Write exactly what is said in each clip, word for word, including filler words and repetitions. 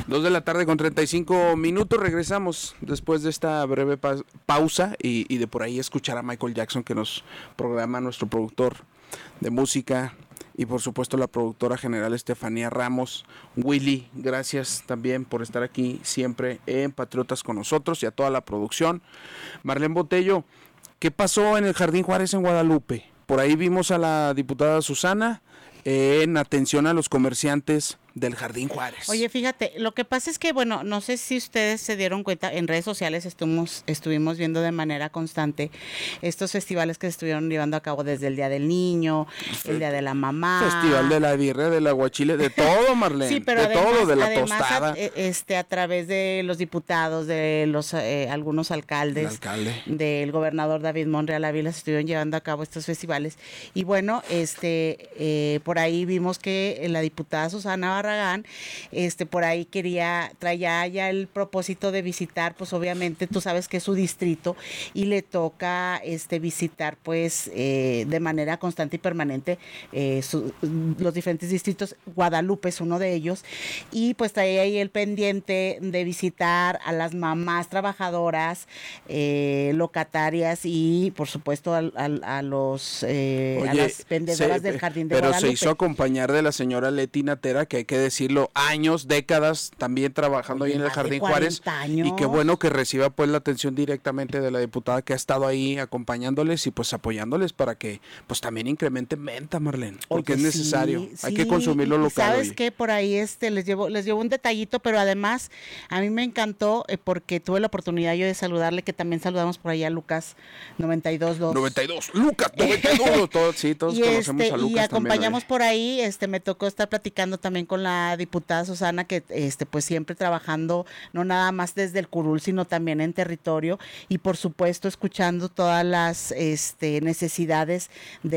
Dos de la tarde con treinta y cinco minutos, regresamos después de esta breve pa pausa y, y de por ahí escuchar a Michael Jackson, que nos programa nuestro productor de música y por supuesto la productora general Estefanía Ramos. Willy, gracias también por estar aquí siempre en Patriotas con nosotros y a toda la producción. Marlene Botello, ¿qué pasó en el Jardín Juárez en Guadalupe? Por ahí vimos a la diputada Susana eh, en atención a los comerciantes del Jardín Juárez. Oye, fíjate, lo que pasa es que, bueno, no sé si ustedes se dieron cuenta, en redes sociales estuvimos, estuvimos viendo de manera constante estos festivales que se estuvieron llevando a cabo desde el Día del Niño, Fe el Día de la Mamá. Festival de la birria, del aguachile, de todo, Marlene. Sí, pero de además, todo, de la además, tostada. A, este, a través de los diputados, de los eh, algunos alcaldes, el alcalde. del gobernador David Monreal Ávila, se estuvieron llevando a cabo estos festivales. Y bueno, este, eh, por ahí vimos que la diputada Susana Barragán, este, por ahí quería, traía ya el propósito de visitar, pues obviamente tú sabes que es su distrito y le toca este visitar pues eh, de manera constante y permanente eh, su, los diferentes distritos. Guadalupe es uno de ellos y pues traía ahí el pendiente de visitar a las mamás trabajadoras, eh, locatarias y por supuesto a, a, a los eh, Oye, a las vendedoras se, del Jardín de pero Guadalupe. Se hizo acompañar de la señora Leti Natera, que hay que decirlo, años, décadas también trabajando Oye, ahí en el Jardín Juárez, años. Y qué bueno que reciba pues la atención directamente de la diputada que ha estado ahí acompañándoles y pues apoyándoles para que pues también incrementen venta, Marlene, porque Oye, es necesario, sí, hay sí, que consumir lo local. ¿Sabes qué? Por ahí este les llevo les llevo un detallito, pero además a mí me encantó eh, porque tuve la oportunidad yo de saludarle, que también saludamos por allá a Lucas noventa y dos dos. noventa y dos, Lucas noventa y dos, todos, sí, todos y conocemos este, a Lucas. Y acompañamos también, por ahí, este me tocó estar platicando también con la diputada Susana, que este pues siempre trabajando no nada más desde el curul, sino también en territorio y por supuesto escuchando todas las este necesidades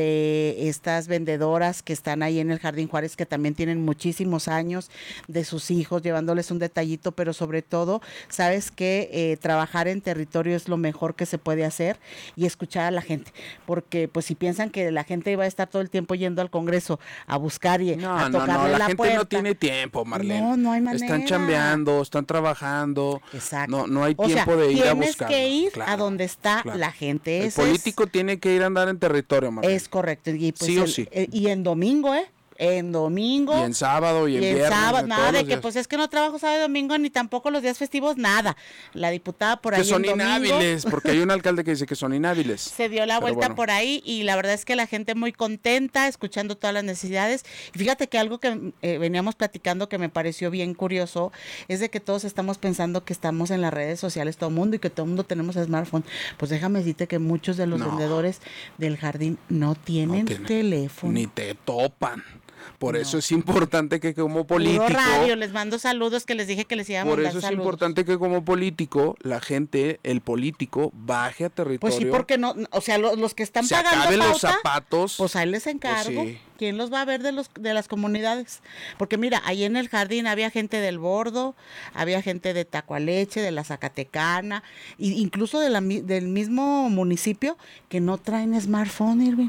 de estas vendedoras que están ahí en el Jardín Juárez, que también tienen muchísimos años, de sus hijos, llevándoles un detallito, pero sobre todo, sabes que eh, trabajar en territorio es lo mejor que se puede hacer y escuchar a la gente, porque pues si piensan que la gente iba a estar todo el tiempo yendo al Congreso a buscar y no, a no, tocarle no, la, la gente puerta. no tiene tiempo, Marlene. No, no hay manera. Están chambeando, están trabajando. Exacto. No, no hay o tiempo sea, de ir a tienes buscar. que ir claro, a donde está claro. la gente. El Ese político es, tiene que ir a andar en territorio, Marlene. Es correcto. Y pues sí o el, sí. Eh, y en domingo, ¿eh? En domingo. Y en sábado y en y en viernes. sábado, nada de que días. pues es que no trabajo sábado y domingo ni tampoco los días festivos, nada. La diputada por que ahí son en domingo, inhábiles, porque hay un alcalde que dice que son inhábiles. Se dio la Pero vuelta bueno. por ahí y la verdad es que la gente muy contenta, escuchando todas las necesidades. Y fíjate que algo que eh, veníamos platicando que me pareció bien curioso es de que todos estamos pensando que estamos en las redes sociales, todo el mundo, y que todo el mundo tenemos smartphone. Pues déjame decirte que muchos de los No. vendedores del jardín no tienen, No tienen. teléfono. Ni te topan. Por No. eso es importante que como político... Puro radio, les mando saludos, que les dije que les iba a Por mandar eso es saludos. importante que como político, la gente, el político, baje a territorio. Pues sí, porque no, o sea, los, los que están se pagando acaben pauta, los zapatos. pues ahí les encargo. Pues sí. ¿Quién los va a ver de los de las comunidades? Porque mira, ahí en el jardín había gente del Bordo, había gente de Tacualeche, de la Zacatecana, e incluso de la, del mismo municipio que no traen smartphone, Irving.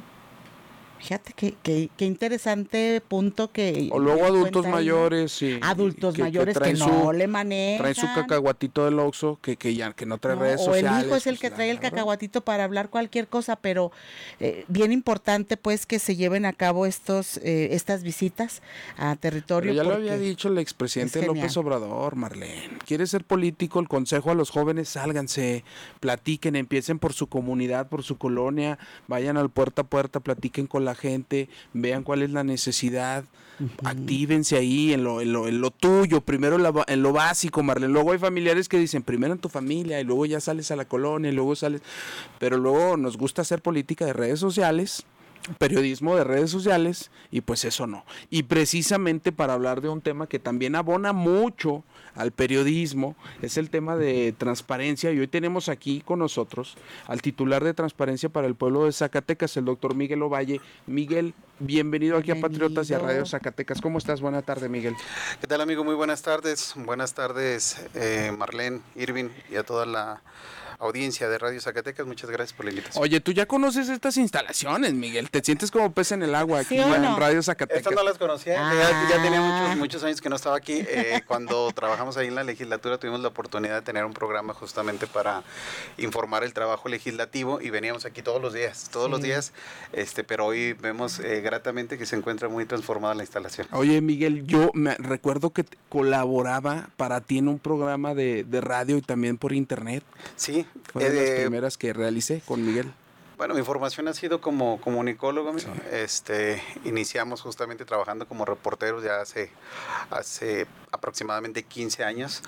Fíjate qué que, que interesante punto que... O luego adultos mayores, sí. Adultos que, mayores que, que no su, le manejan. Traen su cacahuatito del Oxxo, que, que ya que no trae no, redes o sociales. O el hijo es el pues que trae el verdad. cacahuatito para hablar cualquier cosa, pero eh, bien importante pues que se lleven a cabo estos eh, estas visitas a territorio. Pero ya lo había dicho el expresidente López Obrador, Marlene. ¿Quiere ser político? El consejo a los jóvenes, sálganse, platiquen, empiecen por su comunidad, por su colonia, vayan al puerta a puerta, platiquen con la gente, vean cuál es la necesidad, uh-huh. actívense ahí en lo, en lo, en lo tuyo, primero en lo, en lo básico, Marlene. Luego hay familiares que dicen, primero en tu familia y luego ya sales a la colonia y luego sales, pero luego nos gusta hacer política de redes sociales, periodismo de redes sociales, y pues eso no. Y precisamente para hablar de un tema que también abona mucho al periodismo, es el tema de transparencia, y hoy tenemos aquí con nosotros al titular de Transparencia para el Pueblo de Zacatecas, el doctor Miguel Ovalle. Miguel, bienvenido aquí bienvenido. a Patriotas y a Radio Zacatecas. ¿Cómo estás? Buenas tardes, Miguel. ¿Qué tal, amigo? Muy buenas tardes. Buenas tardes, eh, Marlene, Irving, y a toda la audiencia de Radio Zacatecas, muchas gracias por la invitación. Oye, tú ya conoces estas instalaciones, Miguel, te sientes como pez en el agua aquí, ¿sí, no? En Radio Zacatecas. Estas no las conocía, ah. ya, ya tenía muchos, muchos años que no estaba aquí. Eh, cuando trabajamos ahí en la legislatura tuvimos la oportunidad de tener un programa justamente para informar el trabajo legislativo y veníamos aquí todos los días, todos sí. los días, este, pero hoy vemos eh, gratamente que se encuentra muy transformada la instalación. Oye, Miguel, yo me recuerdo que colaboraba para ti en un programa de, de radio y también por internet. Sí. Fue de eh, las primeras que realicé con Miguel. Bueno, mi formación ha sido como comunicólogo. Sí. Este, iniciamos justamente trabajando como reporteros ya hace, hace aproximadamente quince años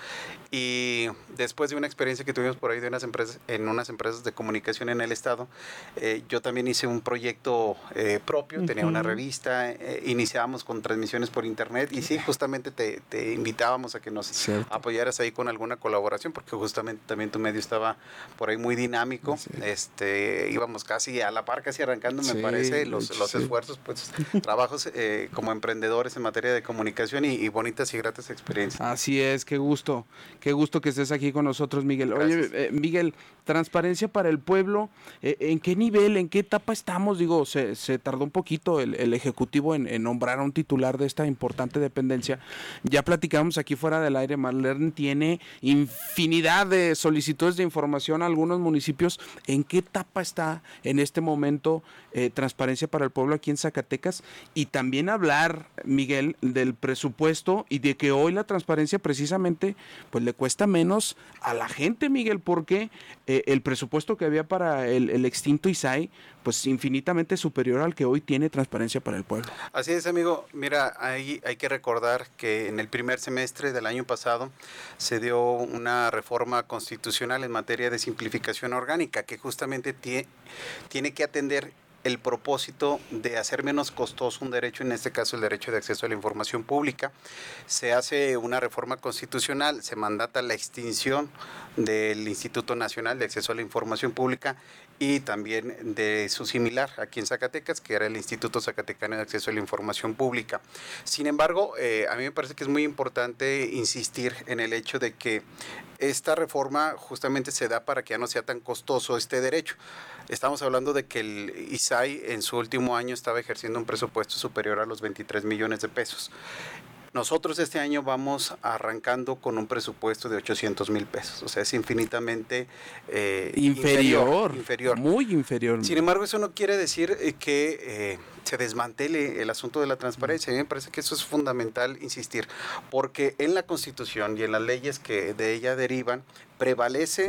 y después de una experiencia que tuvimos por ahí de unas empresas, en unas empresas de comunicación en el estado, eh, yo también hice un proyecto eh, propio, uh-huh. tenía una revista, eh, iniciábamos con transmisiones por internet y sí, justamente te, te invitábamos a que nos Cierto. apoyaras ahí con alguna colaboración porque justamente también tu medio estaba por ahí muy dinámico, sí. este, íbamos casi a la par, casi arrancando, me sí, parece, los, los sí. esfuerzos, pues, trabajos eh, como emprendedores en materia de comunicación y, y bonitas y gratas experiencias. Así es, qué gusto, qué gusto que estés aquí con nosotros, Miguel. Gracias. Oye, eh, Miguel, transparencia para el pueblo, eh, ¿en qué nivel, en qué etapa estamos? Digo, se, se tardó un poquito el, el Ejecutivo en, en nombrar a un titular de esta importante dependencia. Ya platicamos aquí fuera del aire, Marlene tiene infinidad de solicitudes de información a algunos municipios. ¿En qué etapa está en este momento eh, transparencia para el pueblo aquí en Zacatecas? Y también hablar, Miguel, del presupuesto y de que hoy la transparencia precisamente pues le cuesta menos a la gente, Miguel, porque eh, el presupuesto que había para el, el extinto I S A I pues infinitamente superior al que hoy tiene transparencia para el pueblo. Así es, amigo. Mira, hay, hay que recordar que en el primer semestre del año pasado se dio una reforma constitucional en materia de simplificación orgánica que justamente tie, tiene que atender el propósito de hacer menos costoso un derecho, en este caso el derecho de acceso a la información pública. Se hace una reforma constitucional, se mandata la extinción del Instituto Nacional de Acceso a la Información Pública y también de su similar aquí en Zacatecas, que era el Instituto Zacatecano de Acceso a la Información Pública. Sin embargo, eh, a mí me parece que es muy importante insistir en el hecho de que esta reforma justamente se da para que ya no sea tan costoso este derecho. Estamos hablando de que el I S A I en su último año estaba ejerciendo un presupuesto superior a los veintitrés millones de pesos. Nosotros este año vamos arrancando con un presupuesto de ochocientos mil pesos, o sea, es infinitamente eh, inferior, inferior, inferior, muy inferior. Sin embargo, eso no quiere decir eh, que eh, se desmantele el asunto de la transparencia. A mí me parece que eso es fundamental insistir, porque en la Constitución y en las leyes que de ella derivan, prevalece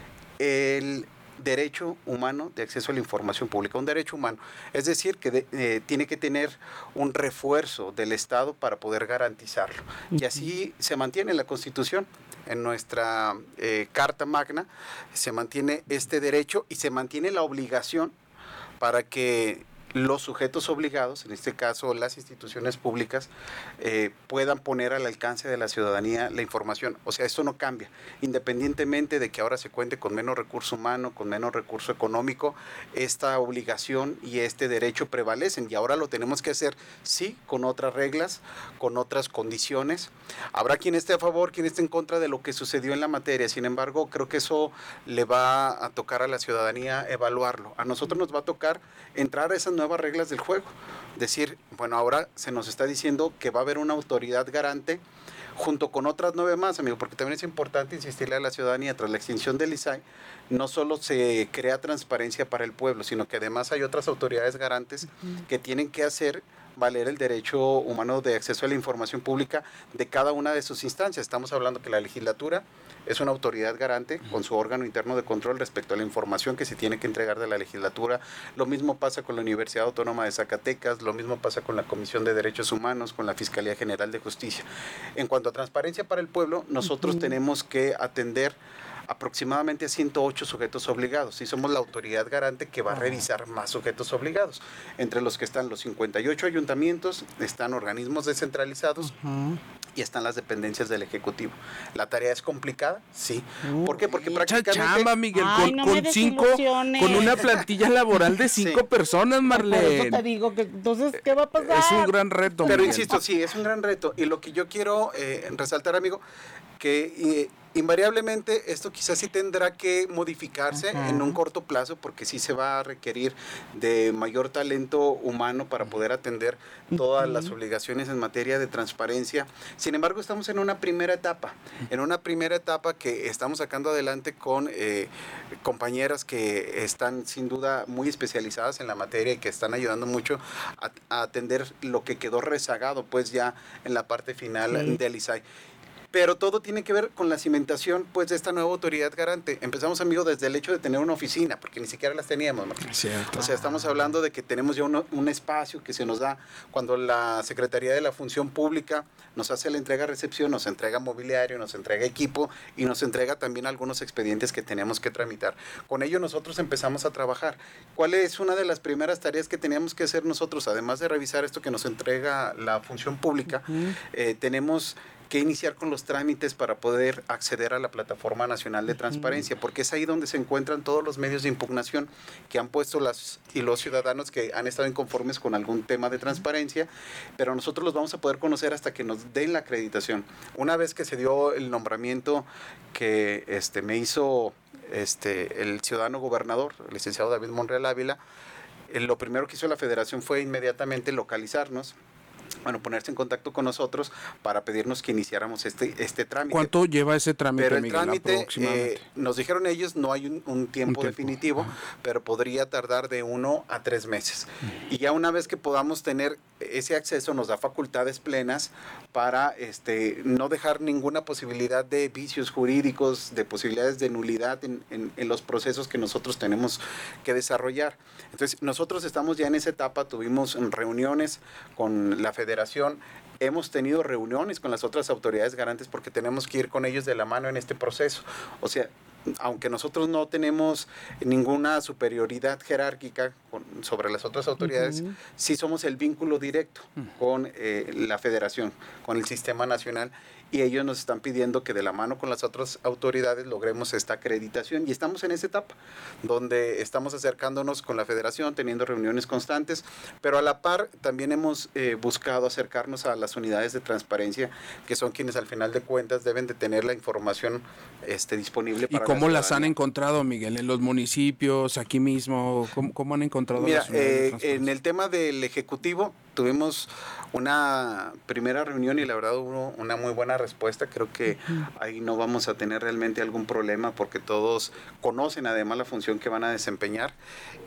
el derecho humano de acceso a la información pública, un derecho humano, es decir, que de, eh, tiene que tener un refuerzo del Estado para poder garantizarlo. Uh-huh. Y así se mantiene en la Constitución. En nuestra eh, Carta Magna se mantiene este derecho y se mantiene la obligación para que los sujetos obligados, en este caso las instituciones públicas, eh, puedan poner al alcance de la ciudadanía la información. O sea, esto no cambia, independientemente de que ahora se cuente con menos recurso humano, con menos recurso económico, esta obligación y este derecho prevalecen y ahora lo tenemos que hacer, sí, con otras reglas, con otras condiciones. Habrá quien esté a favor, quien esté en contra de lo que sucedió en la materia, sin embargo, creo que eso le va a tocar a la ciudadanía evaluarlo. A nosotros nos va a tocar entrar a esas nuevas nuevas reglas del juego, decir, bueno, ahora se nos está diciendo que va a haber una autoridad garante junto con otras nueve más, amigo, porque también es importante insistirle a la ciudadanía, tras la extinción del I S A I, no solo se crea transparencia para el pueblo, sino que además hay otras autoridades garantes uh-huh. que tienen que hacer valer el derecho humano de acceso a la información pública de cada una de sus instancias. Estamos hablando que la legislatura es una autoridad garante con su órgano interno de control respecto a la información que se tiene que entregar de la legislatura. Lo mismo pasa con la Universidad Autónoma de Zacatecas, lo mismo pasa con la Comisión de Derechos Humanos, con la Fiscalía General de Justicia. En cuanto a transparencia para el pueblo, nosotros uh-huh. tenemos que atender aproximadamente a ciento ocho sujetos obligados y somos la autoridad garante que va a revisar más sujetos obligados, entre los que están los cincuenta y ocho ayuntamientos, están organismos descentralizados uh-huh. y están las dependencias del Ejecutivo. ¿La tarea es complicada? Sí. Uh, ¿Por qué? Porque prácticamente... Chamba, Miguel, Ay, con, no con cinco, con una plantilla laboral de cinco sí. personas, Marlene. Por eso te digo que entonces, ¿qué va a pasar? Es un gran reto. Pero Miguel. Insisto, sí, es un gran reto. Y lo que yo quiero eh, resaltar, amigo, que... Eh, Invariablemente esto quizás sí tendrá que modificarse Ajá. en un corto plazo, porque sí se va a requerir de mayor talento humano para poder atender todas uh-huh. las obligaciones en materia de transparencia. Sin embargo, estamos en una primera etapa, en una primera etapa que estamos sacando adelante con eh, compañeras que están sin duda muy especializadas en la materia y que están ayudando mucho a, a atender lo que quedó rezagado pues ya en la parte final sí. del I S A I. Pero todo tiene que ver con la cimentación pues de esta nueva autoridad garante. Empezamos, amigo, desde el hecho de tener una oficina, porque ni siquiera las teníamos, Martín. Cierto. O sea, estamos hablando de que tenemos ya uno, un espacio que se nos da cuando la Secretaría de la Función Pública nos hace la entrega-recepción, nos entrega mobiliario, nos entrega equipo y nos entrega también algunos expedientes que tenemos que tramitar. Con ello nosotros empezamos a trabajar. ¿Cuál es una de las primeras tareas que teníamos que hacer nosotros? Además de revisar esto que nos entrega la Función Pública, uh-huh. eh, tenemos que iniciar con los trámites para poder acceder a la Plataforma Nacional de Transparencia, porque es ahí donde se encuentran todos los medios de impugnación que han puesto las y los ciudadanos que han estado inconformes con algún tema de transparencia, pero nosotros los vamos a poder conocer hasta que nos den la acreditación. Una vez que se dio el nombramiento que este, me hizo este, el ciudadano gobernador, el licenciado David Monreal Ávila, eh, lo primero que hizo la Federación fue inmediatamente localizarnos, bueno, ponerse en contacto con nosotros para pedirnos que iniciáramos este este trámite. ¿Cuánto lleva ese trámite, pero el Miguel, trámite, eh, nos dijeron ellos, no hay un, un, tiempo, un tiempo definitivo, Ajá. pero podría tardar de uno a tres meses. Uh-huh. Y ya una vez que podamos tener ese acceso, nos da facultades plenas para este no dejar ninguna posibilidad de vicios jurídicos, de posibilidades de nulidad en, en, en los procesos que nosotros tenemos que desarrollar. Entonces, nosotros estamos ya en esa etapa, tuvimos reuniones con la Federación, hemos tenido reuniones con las otras autoridades garantes porque tenemos que ir con ellos de la mano en este proceso. O sea, aunque nosotros no tenemos ninguna superioridad jerárquica con, sobre las otras autoridades, uh-huh. sí somos el vínculo directo uh-huh. con eh, la Federación, con el Sistema Nacional, y ellos nos están pidiendo que de la mano con las otras autoridades logremos esta acreditación, y estamos en esa etapa, donde estamos acercándonos con la Federación, teniendo reuniones constantes, pero a la par también hemos eh, buscado acercarnos a las unidades de transparencia, que son quienes al final de cuentas deben de tener la información este, disponible para ¿Y cómo la las han encontrado, Miguel? ¿En los municipios, aquí mismo? ¿Cómo, cómo han encontrado Mira, las unidades eh, de transparencia? En el tema del Ejecutivo tuvimos una primera reunión y la verdad hubo una muy buena respuesta. Creo que uh-huh. ahí no vamos a tener realmente algún problema porque todos conocen además la función que van a desempeñar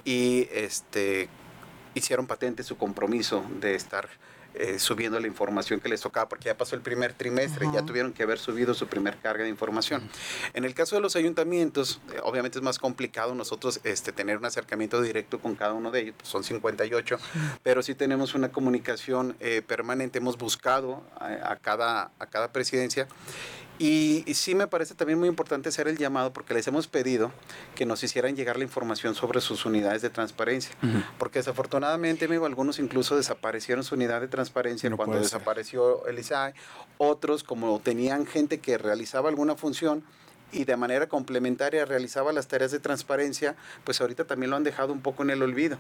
y este hicieron patente su compromiso de estar Eh, subiendo la información que les tocaba, porque ya pasó el primer trimestre, uh-huh. ya tuvieron que haber subido su primer carga de información. Uh-huh. En el caso de los ayuntamientos, eh, obviamente es más complicado nosotros este, tener un acercamiento directo con cada uno de ellos, pues son cincuenta y ocho, uh-huh. pero sí tenemos una comunicación eh, permanente, hemos buscado a, a, cada, a cada presidencia. Y, y sí me parece también muy importante hacer el llamado porque les hemos pedido que nos hicieran llegar la información sobre sus unidades de transparencia, uh-huh. porque desafortunadamente, amigo, algunos incluso desaparecieron su unidad de transparencia no cuando desapareció el I S A I, otros como tenían gente que realizaba alguna función y de manera complementaria realizaba las tareas de transparencia, pues ahorita también lo han dejado un poco en el olvido.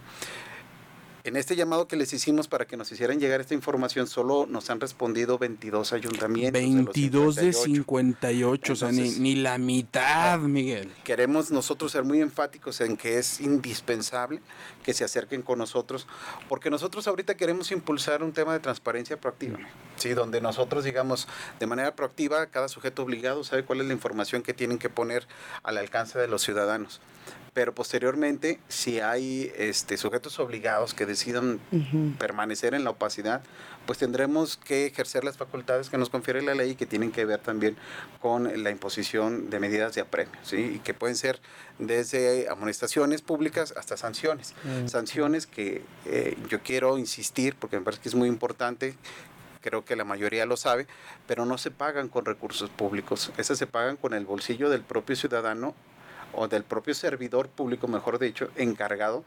En este llamado que les hicimos para que nos hicieran llegar esta información, solo nos han respondido veintidós ayuntamientos. veintidós de, de cincuenta y ocho, Entonces, o sea, ni, ni la mitad, Miguel. Queremos nosotros ser muy enfáticos en que es indispensable que se acerquen con nosotros, porque nosotros ahorita queremos impulsar un tema de transparencia proactiva, ¿sí? Donde nosotros, digamos, de manera proactiva, cada sujeto obligado sabe cuál es la información que tienen que poner al alcance de los ciudadanos. Pero posteriormente, si hay este, sujetos obligados que decidan uh-huh. permanecer en la opacidad, pues tendremos que ejercer las facultades que nos confiere la ley y que tienen que ver también con la imposición de medidas de apremio, ¿sí? Y que pueden ser desde amonestaciones públicas hasta sanciones. Uh-huh. Sanciones que eh, yo quiero insistir, porque me parece que es muy importante, creo que la mayoría lo sabe, pero no se pagan con recursos públicos, esas se pagan con el bolsillo del propio ciudadano o del propio servidor público, mejor dicho, encargado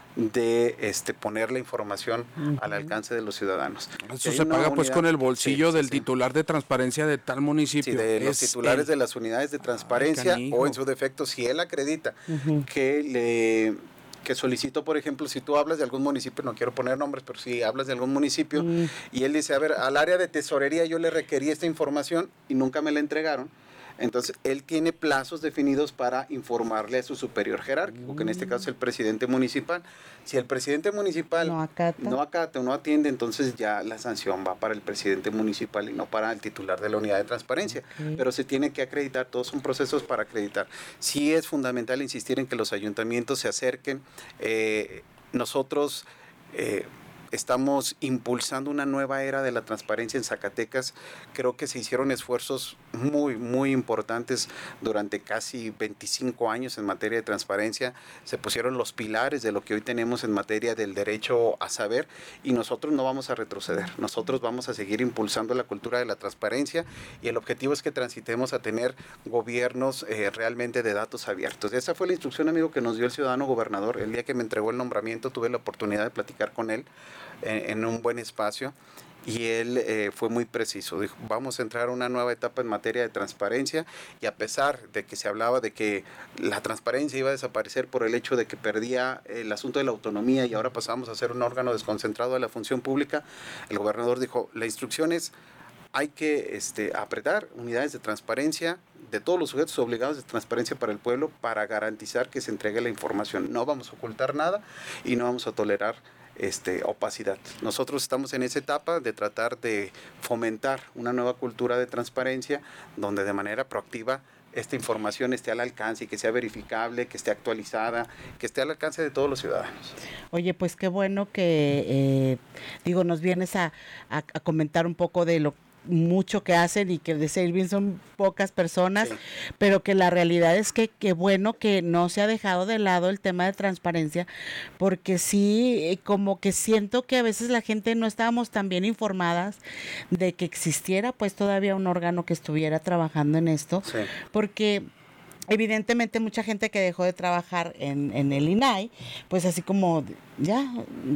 de este poner la información uh-huh. al alcance de los ciudadanos. Eso se paga unidad, pues con el bolsillo sí, del sí, titular sí. de transparencia de tal municipio. Sí, de los titulares el... de las unidades de transparencia. Ay, o en su defecto, si él acredita uh-huh. que le... que solicito, por ejemplo, si tú hablas de algún municipio, no quiero poner nombres, pero si hablas de algún municipio mm. y él dice, a ver, al área de tesorería yo le requerí esta información y nunca me la entregaron, Entonces, él tiene plazos definidos para informarle a su superior jerárquico, mm. que en este caso es el presidente municipal. Si el presidente municipal no acata. no acata o no atiende, entonces ya la sanción va para el presidente municipal y no para el titular de la unidad de transparencia. Okay. Pero se tiene que acreditar, todos son procesos para acreditar. Sí es fundamental insistir en que los ayuntamientos se acerquen. Eh, nosotros... Eh, Estamos impulsando una nueva era de la transparencia en Zacatecas. Creo que se hicieron esfuerzos muy, muy importantes durante casi veinticinco años en materia de transparencia. Se pusieron los pilares de lo que hoy tenemos en materia del derecho a saber y nosotros no vamos a retroceder. Nosotros vamos a seguir impulsando la cultura de la transparencia y el objetivo es que transitemos a tener gobiernos eh, realmente de datos abiertos. Esa fue la instrucción, amigo, que nos dio el ciudadano gobernador. El día que me entregó el nombramiento tuve la oportunidad de platicar con él en un buen espacio y él eh, fue muy preciso, dijo vamos a entrar a una nueva etapa en materia de transparencia y a pesar de que se hablaba de que la transparencia iba a desaparecer por el hecho de que perdía el asunto de la autonomía y ahora pasamos a ser un órgano desconcentrado de la función pública, el gobernador dijo la instrucción es hay que este, apretar unidades de transparencia de todos los sujetos obligados de transparencia para el pueblo para garantizar que se entregue la información, no vamos a ocultar nada y no vamos a tolerar Este, opacidad. Nosotros estamos en esa etapa de tratar de fomentar una nueva cultura de transparencia donde de manera proactiva esta información esté al alcance y que sea verificable, que esté actualizada, que esté al alcance de todos los ciudadanos. Oye, pues qué bueno que, eh, digo, nos vienes a, a, a comentar un poco de lo mucho que hacen y que de ser bien son pocas personas, sí. pero que la realidad es que qué bueno que no se ha dejado de lado el tema de transparencia, porque sí, como que siento que a veces la gente no estábamos tan bien informadas de que existiera pues todavía un órgano que estuviera trabajando en esto, sí. porque evidentemente mucha gente que dejó de trabajar en, en el I N A I, pues así como ya,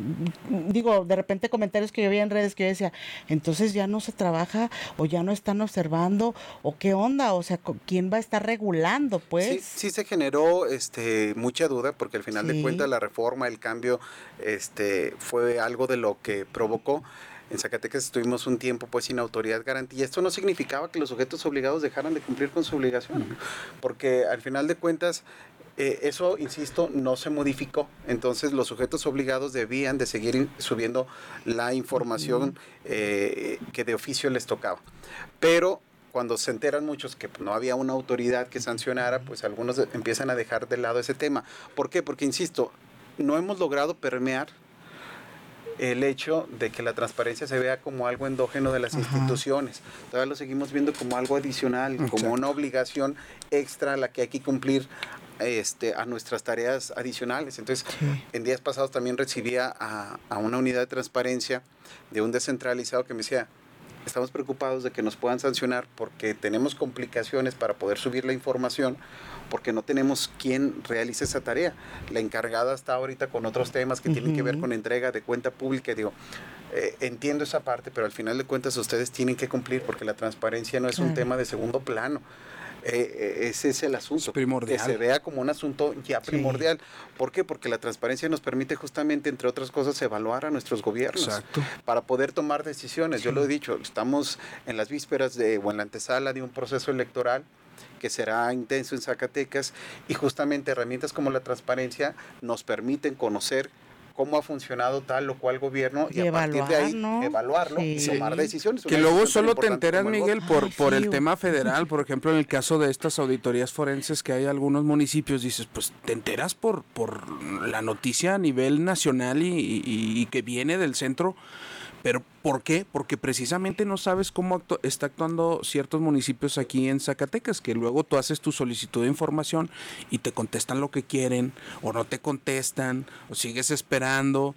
digo, de repente comentarios que yo veía en redes que yo decía, entonces ya no se trabaja o ya no están observando o qué onda, o sea, ¿quién va a estar regulando pues? Sí, sí se generó este mucha duda porque al final sí. de cuentas la reforma, el cambio este fue algo de lo que provocó. En Zacatecas estuvimos un tiempo pues sin autoridad garantía. Esto no significaba que los sujetos obligados dejaran de cumplir con su obligación, porque al final de cuentas eh, eso, insisto, no se modificó. Entonces los sujetos obligados debían de seguir subiendo la información eh, que de oficio les tocaba. Pero cuando se enteran muchos que no había una autoridad que sancionara, pues algunos empiezan a dejar de lado ese tema. ¿Por qué? Porque, insisto, no hemos logrado permear el hecho de que la transparencia se vea como algo endógeno de las Ajá. instituciones. Todavía lo seguimos viendo como algo adicional, Exacto. como una obligación extra a la que hay que cumplir este, a nuestras tareas adicionales. Entonces, sí. en días pasados también recibía a, a una unidad de transparencia de un descentralizado que me decía, estamos preocupados de que nos puedan sancionar porque tenemos complicaciones para poder subir la información porque no tenemos quien realice esa tarea. La encargada está ahorita con otros temas que uh-huh. tienen que ver con entrega de cuenta pública. Digo, eh, entiendo esa parte, pero al final de cuentas ustedes tienen que cumplir porque la transparencia no es un uh-huh. tema de segundo plano. Eh, ese es el asunto, primordial. Que se vea como un asunto ya primordial. Sí. ¿Por qué? Porque la transparencia nos permite justamente, entre otras cosas, evaluar a nuestros gobiernos Exacto. para poder tomar decisiones. Sí. Yo lo he dicho, estamos en las vísperas de, o en la antesala de un proceso electoral que será intenso en Zacatecas y justamente herramientas como la transparencia nos permiten conocer cómo ha funcionado tal o cual gobierno y, y a evaluar, partir de ahí ¿no? evaluarlo sí. y tomar decisiones. Que luego solo te enteras, Miguel, por, Ay, por sí. el tema federal. Por ejemplo, en el caso de estas auditorías forenses que hay en algunos municipios, dices, pues te enteras por, por la noticia a nivel nacional y, y, y que viene del centro. ¿Pero por qué? Porque precisamente no sabes cómo actu- está actuando ciertos municipios aquí en Zacatecas, que luego tú haces tu solicitud de información y te contestan lo que quieren, o no te contestan, o sigues esperando,